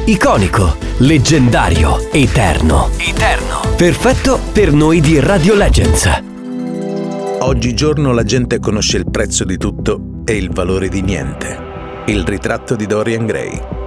iconico, leggendario, eterno. Perfetto per noi di Radio Legends. Oggigiorno la gente conosce il prezzo di tutto e il valore di niente. Il ritratto di Dorian Gray.